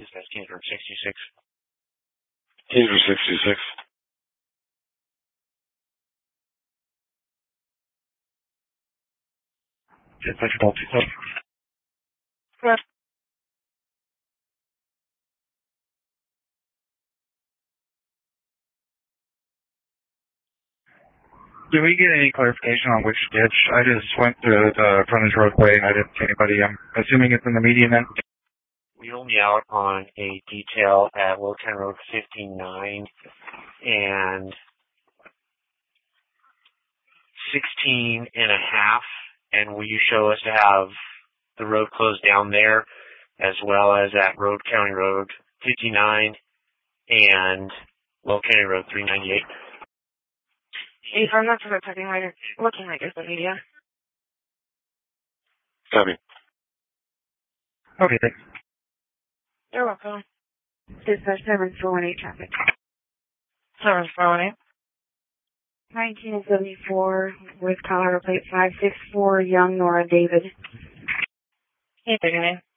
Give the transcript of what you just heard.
Dispatch Kansas 66. Kansas 66. Dispatch Ball 2. Yes. Did we get any clarification on which ditch? I just went to the frontage roadway and I didn't see anybody. I'm assuming it's in the median then. We only out on a detail at Will County Road 59 and 16 and a half, and will you show us to have the road closed down there as well as at Road County Road 59 and Will County Road 398? I'm not sure looking like it's the media. Copy. Okay, thanks. You're welcome. Dispatch 7418 traffic. 7418. 1974 with Colorado plate 564, Young Nora David. Hey, big name.